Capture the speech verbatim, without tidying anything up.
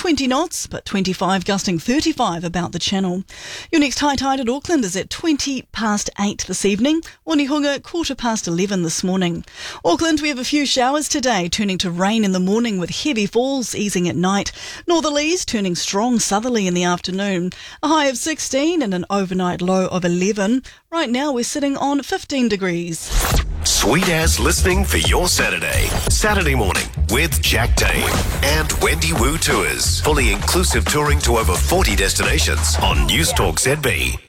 twenty knots, but twenty-five gusting thirty-five about the channel. Your next high tide at Auckland is at twenty past eight this evening. Onehunga, quarter past eleven this morning. Auckland, we have a few showers today, turning to rain in the morning with heavy falls easing at night. Northerlies turning strong southerly in the afternoon. A high of sixteen and an overnight low of eleven. Right now we're sitting on fifteen degrees. Sweet as listening for your Saturday. Saturday morning with Jack Dane and Wendy Wu Tours. Fully inclusive touring to over forty destinations on News Talk Z B.